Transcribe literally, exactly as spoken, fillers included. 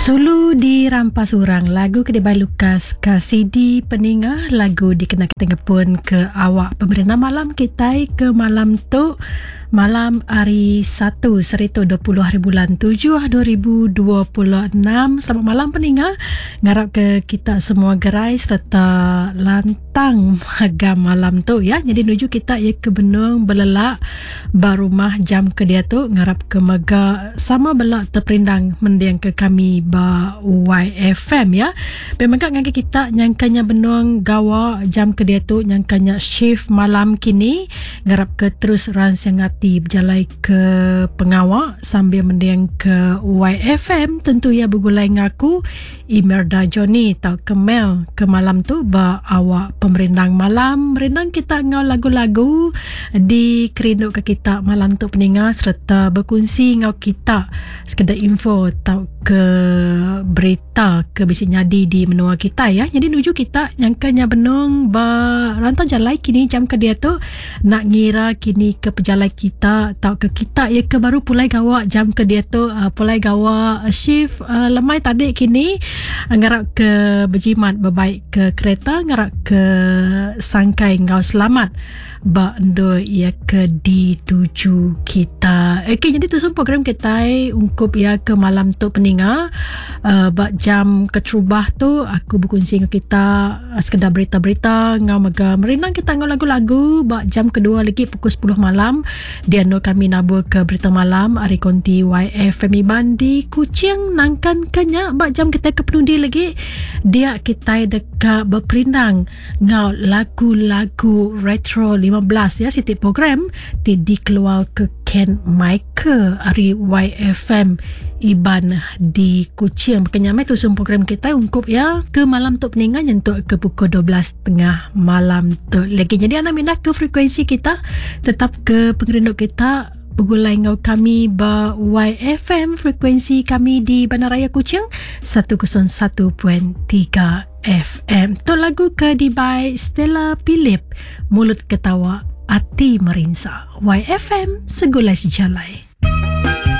Sulu dirampas orang, lagu Kedai Lukas ke C D peningah, lagu dikenakan tengah pun ke awak pemerintah malam kita ke malam tu malam hari satu serito dua puluh hari bulan tujuh dua ribu dua puluh enam. Selamat malam peningah, ngarap ke kita semua gerai serta lantang maga malam tu ya. Jadi nuju kita ya ke benung belelak barumah jam ke dia tu ngarap ke maga sama belak terperindang mendiang ke kami ba Y F M ya. Pemagak ngagi kita nyangkanya benung gawa jam ke dia tu nyangkanya shift malam kini ngarap ke terus ransiangat berjalai ke pengawak sambil mendiang ke Y F M. Tentu ya bergulai ngaku Imelda Johnny tau kemel ke malam tu ba awak pemerindang malam merindang kita ngau lagu-lagu di kerinduk ke kita malam tu peningah serta berkongsi ngau kita sekedar info tau ke berita ke bisi nyadi di menua kita ya. Jadi nuju kita nyangkanya benung ba rantau jalai kini jam ke dia tu nak ngira kini ke pejalai kita tau ke kita ya ke baru pulai gawa jam ke dia tu uh, pulai gawa uh, shift uh, lemai tadi kini uh, ngarap ke berjimat berbaik ke kereta ngarap ke sangkai ngau selamat ba endo ya ke di tuju kita. Okey, jadi tu semua program kita ungkup ya ke malam tu peninga uh, ba jam kecerubah tu aku berkongsi dengan kita uh, sekedar berita-berita ngau maga merinang kita ngau lagu-lagu ba jam kedua lagi pukul sepuluh malam dia no kami nabur ke berita malam hari konti Y F M Iban di Kuching nangkan kenya ba jam kita ke penundi lagi dia kita dekat berperindang ngau lagu-lagu retro lima belas ya. Setiap program ti dikeluar ke Ken Michael hari Y F M Iban di Kuching. Makanya tu semua program kita ungkup ya ke malam tu peningan untuk ke pukul dua belas tengah malam tu lagi. Jadi anda minat ke frekuensi kita tetap ke pengerinduk kita bergulai ngau kami ba Y F M frekuensi kami di Bandaraya Kuching seratus satu perpuluhan tiga F M. Tu lagu ke di by Stella Philip, Mulut Ketawa Hati Merinsa. Y F M segulai sejalai.